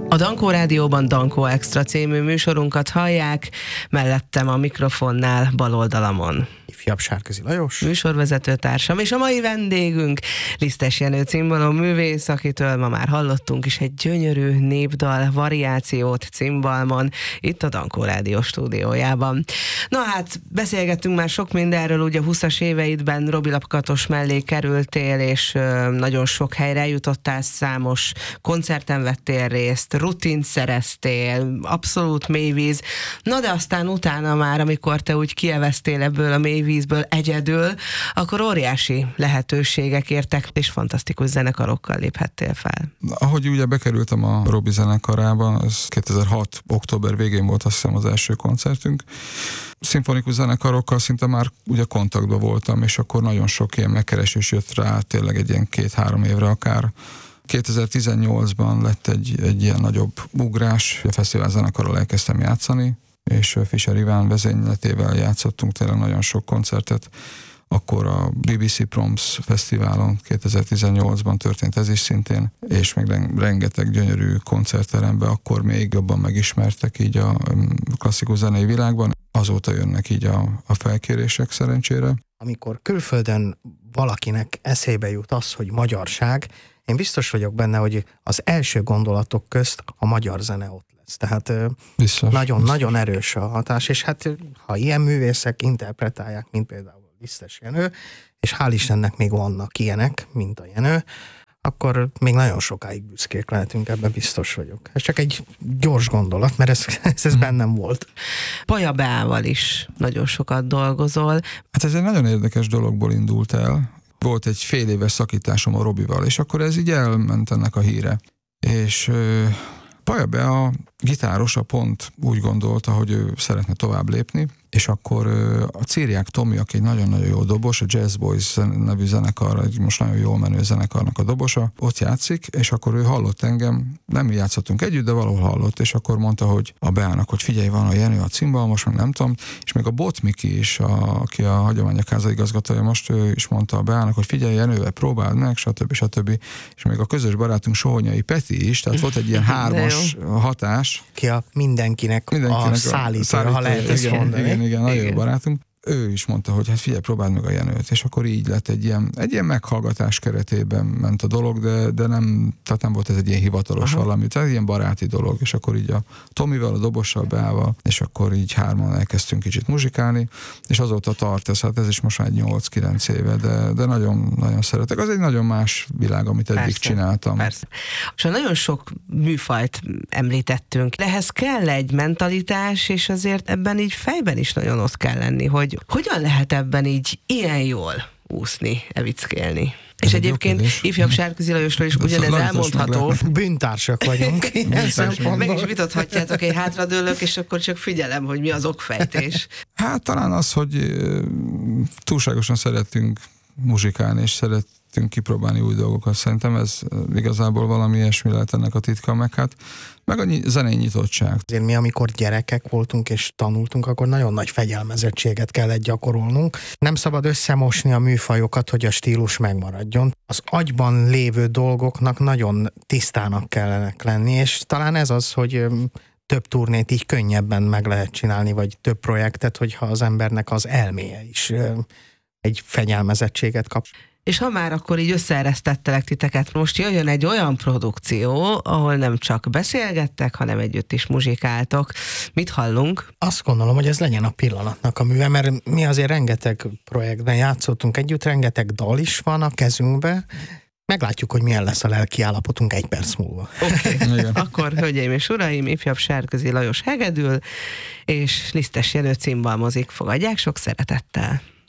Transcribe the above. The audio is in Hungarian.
A Dankó Rádióban Dankó Extra című műsorunkat hallják, mellettem a mikrofonnál bal oldalamon Ifjabb Sárközi Lajos, műsorvezetőtársam, és a mai vendégünk Lisztes Jenő cimbalom művész, akitől ma már hallottunk is egy gyönyörű népdal variációt cimbalmon, itt a Dankó Rádió stúdiójában. Na hát, beszélgettünk már sok mindenről, ugye 20-as éveidben Robi Lakatos mellé kerültél, és nagyon sok helyre eljutottál, számos koncerten vettél részt, rutint szereztél, abszolút mélyvíz. Na de aztán utána már, amikor te úgy kieveztél ebből a mélyvízből egyedül, akkor óriási lehetőségek értek, és fantasztikus zenekarokkal léphettél fel. Ahogy ugye bekerültem a Robi zenekarába, ez 2006. október végén volt, azt hiszem, az első koncertünk. Szimfonikus zenekarokkal szinte már ugye kontaktban voltam, és akkor nagyon sok ilyen megkeresés jött rá, tényleg egy ilyen 2-3 évre akár. 2018-ban lett egy ilyen nagyobb ugrás, a fesztivál zenekarral elkezdtem játszani, és Fischer Iván vezényletével játszottunk tényleg nagyon sok koncertet. Akkor a BBC Proms Fesztiválon 2018-ban történt ez is szintén, és még rengeteg gyönyörű koncertteremben akkor még jobban megismertek így a klasszikus zenei világban. Azóta jönnek így a felkérések szerencsére. Amikor külföldön valakinek eszébe jut az, hogy magyarság, én biztos vagyok benne, hogy az első gondolatok közt a magyar zene ott lesz. Tehát nagyon-nagyon erős a hatás, és hát ha ilyen művészek interpretálják, mint például Lisztes Jenő, és hál' Istennek még vannak ilyenek, mint a Jenő, akkor még nagyon sokáig büszkék lehetünk, ebben biztos vagyok. Ez csak egy gyors gondolat, mert ez bennem volt. Paja Beával is nagyon sokat dolgozol. Hát ez egy nagyon érdekes dologból indult el. Volt egy fél éves szakításom a Robival, és akkor ez így elment ennek a híre. És Paja Bea gitárosa pont úgy gondolta, hogy ő szeretne tovább lépni, és akkor a Ciriák Tomi, aki egy nagyon-nagyon jó dobos, a Jazz Boys nevű zenekar, egy most nagyon jól menő zenekarnak a dobosa, ott játszik, és akkor ő hallott engem, nem mi játszottunk együtt, de valahol hallott, és akkor mondta, hogy a Beának, hogy figyelj, van a Jenő a címbal, most meg nem tudom, és még a Bot Miki is, aki a Hagyományok Háza igazgatója most, ő is mondta a Beának, hogy figyelj, Jenővel próbáld meg, stb. És még a közös barátunk Sohonyai Peti is, tehát volt egy ilyen hármas hatás. Ki a mindenkinek a szállítója, ha lehet ezt mondani. Igen, nagyon jó barátunk. Ő is mondta, hogy hát figyelj, próbáld meg a Jenőt, és akkor így lett egy ilyen meghallgatás keretében ment a dolog, de nem volt ez egy ilyen hivatalos valami, tehát ilyen baráti dolog, és akkor így a Tomival, a dobossal, Beával, és akkor így hárman elkezdtünk kicsit muzsikálni, és azóta tart ez, hát ez is most már 8-9 éve, de nagyon, nagyon szeretek. Az egy nagyon más világ, amit eddig csináltam. Persze. És nagyon sok műfajt említettünk, de ehhez kell egy mentalitás, és azért ebben így fejben is nagyon ott kell lenni, hogy hogyan lehet ebben így ilyen jól úszni, evickélni. És egyébként Ifjabb Sárközi Lajosról is ugyanez elmondható. Bűntársak vagyunk. Meg is vitathatjátok, egy hátradőlök, és akkor csak figyelem, hogy mi az okfejtés. Hát talán az, hogy túlságosan szeretünk muzsikálni, és szeretünk kipróbálni új dolgokat. Szerintem ez igazából valami ilyesmi lehet ennek a titka, meg a zenei nyitottság. Azért mi, amikor gyerekek voltunk és tanultunk, akkor nagyon nagy fegyelmezettséget kellett gyakorolnunk. Nem szabad összemosni a műfajokat, hogy a stílus megmaradjon. Az agyban lévő dolgoknak nagyon tisztának kellene lenni, és talán ez az, hogy több turnét így könnyebben meg lehet csinálni, vagy több projektet, hogyha az embernek az elméje is egy fegyelmezettséget kap. És ha már akkor így összeeresztettelek titeket, most jöjjön egy olyan produkció, ahol nem csak beszélgettek, hanem együtt is muzsikáltok. Mit hallunk? Azt gondolom, hogy ez legyen a pillanatnak a műve, mert mi azért rengeteg projektben játszottunk együtt, rengeteg dal is van a kezünkbe. Meglátjuk, hogy milyen lesz a lelki állapotunk 1 perc múlva. Okay. Akkor, hölgyeim és uraim, Ifjabb Sárközi Lajos hegedül, és Lisztes Jenő cimbalmozik. Fogadják sok szeretettel!